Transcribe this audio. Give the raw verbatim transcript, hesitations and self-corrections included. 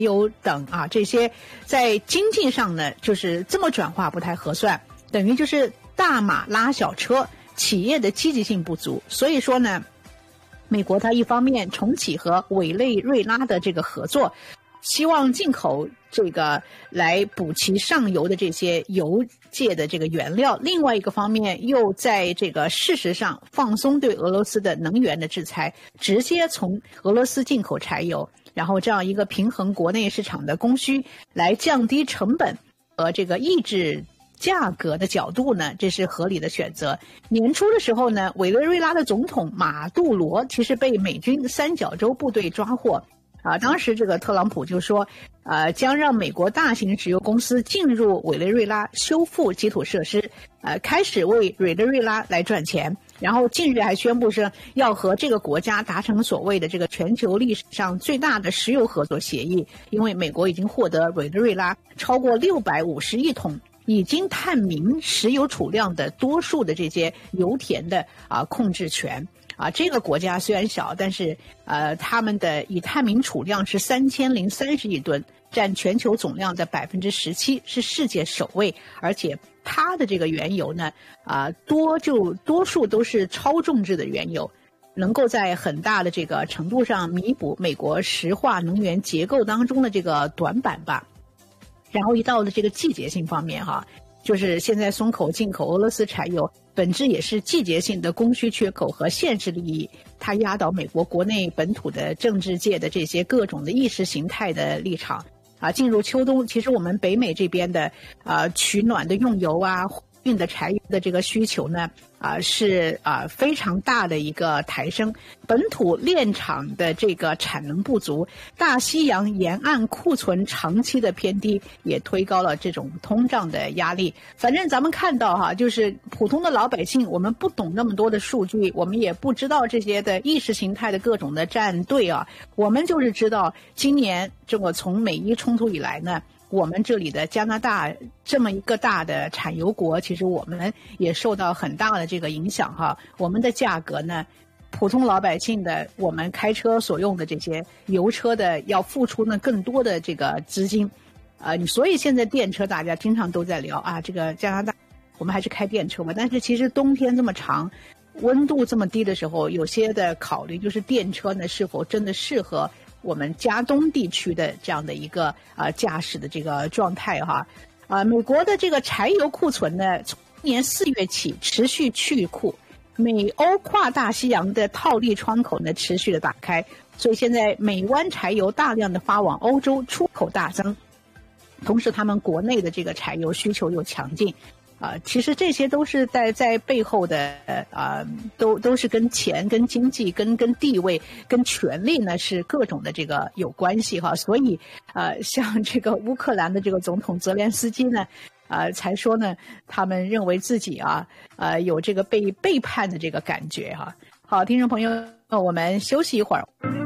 油等啊，这些在经济上呢，就是这么转化不太合算，等于就是大马拉小车，企业的积极性不足。所以说呢，美国它一方面重启和委内瑞拉的这个合作，希望进口这个来补齐上游的这些油界的这个原料，另外一个方面又在这个事实上放松对俄罗斯的能源的制裁，直接从俄罗斯进口柴油，然后这样一个平衡国内市场的供需，来降低成本和这个抑制价格的角度呢，这是合理的选择。年初的时候呢，委内瑞拉的总统马杜罗其实被美军三角洲部队抓获。啊，当时这个特朗普就说，呃，将让美国大型石油公司进入委内瑞拉修复基础设施，呃，开始为委内瑞拉来赚钱。然后近日还宣布是要和这个国家达成所谓的这个全球历史上最大的石油合作协议，因为美国已经获得委内瑞拉超过六百五十亿桶已经探明石油储量的多数的这些油田的啊控制权。啊，这个国家虽然小，但是呃，他们的已探明储量是三千零三十亿吨，占全球总量的百分之十七，是世界首位。而且它的这个原油呢，啊、呃，多就多数都是超重质的原油，能够在很大的这个程度上弥补美国石化能源结构当中的这个短板吧。然后一到了这个季节性方面哈，就是现在松口进口俄罗斯柴油，本质也是季节性的供需缺口和现实利益，它压倒美国国内本土的政治界的这些各种的意识形态的立场啊。进入秋冬，其实我们北美这边的啊取暖的用油啊、运的柴油的这个需求呢，啊是啊非常大的一个抬升。本土炼厂的这个产能不足，大西洋沿岸库存长期的偏低，也推高了这种通胀的压力。反正咱们看到哈，就是普通的老百姓，我们不懂那么多的数据，我们也不知道这些的意识形态的各种的站队啊，我们就是知道今年这个从美伊冲突以来呢，我们这里的加拿大这么一个大的产油国，其实我们也受到很大的这个影响哈。我们的价格呢，普通老百姓的我们开车所用的这些油车的要付出呢更多的这个资金，呃，所以现在电车大家经常都在聊啊，这个加拿大我们还是开电车嘛。但是其实冬天这么长，温度这么低的时候，有些的考虑就是电车呢是否真的适合我们加东地区的这样的一个啊、呃、驾驶的这个状态哈。啊、呃，美国的这个柴油库存呢，从今年四月起持续去库，美欧跨大西洋的套利窗口呢持续的打开，所以现在美湾柴油大量的发往欧洲，出口大增，同时他们国内的这个柴油需求又强劲。啊、呃，其实这些都是在在背后的啊、呃，都都是跟钱、跟经济、跟跟地位、跟权力呢是各种的这个有关系哈。所以呃，像这个乌克兰的这个总统泽连斯基呢，呃，才说呢，他们认为自己啊，呃，有这个被背叛的这个感觉哈。好，听众朋友，我们休息一会儿。